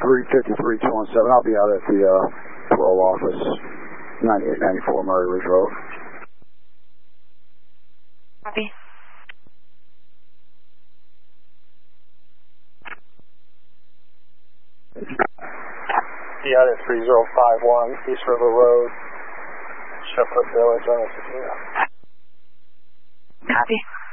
353-217. I'll be out at the parole office, 9894 Murray Ridge Road. Copy. Be out at 3051 East River Road, Shepherd Village, on the Copy.